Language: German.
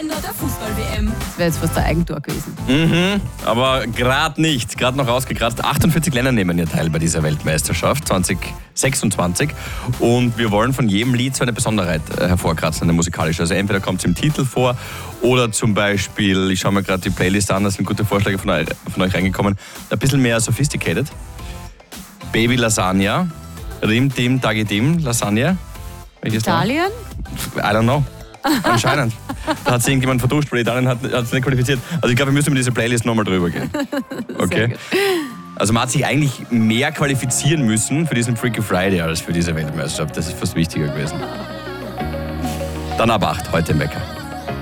Wunder der Fußball-WM. Das wäre jetzt fast ein Eigentor gewesen. Aber gerade nicht, gerade noch rausgekratzt. 48 Länder nehmen ja teil bei dieser Weltmeisterschaft 2026 und wir wollen von jedem Lied so eine Besonderheit hervorkratzen, eine musikalische. Also entweder kommt es im Titel vor oder zum Beispiel, ich schaue mir gerade die Playlist an, da sind gute Vorschläge von euch reingekommen, ein bisschen mehr sophisticated. Baby Lasagna, Rim Dim Dagi Dim Lasagne. Italien? I don't know. Anscheinend. Da hat sich irgendjemand verduscht, weil Italien hat es nicht qualifiziert. Also ich glaube, wir müssen mit dieser Playlist nochmal drüber gehen. Okay? Also man hat sich eigentlich mehr qualifizieren müssen für diesen Freaky Friday als für diese Weltmeisterschaft. Das ist fast wichtiger gewesen. Dann ab 8, heute im Wecker.